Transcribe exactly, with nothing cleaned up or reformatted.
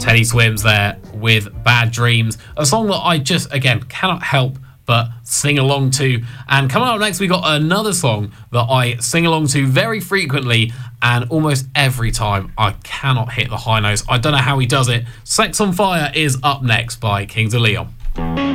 Teddy Swims there with Bad Dreams, a song that I just, again, cannot help but sing along to. And coming up next, we got another song that I sing along to very frequently, and almost every time I cannot hit the high notes. I don't know how he does it. Sex on Fire is up next by Kings of Leon.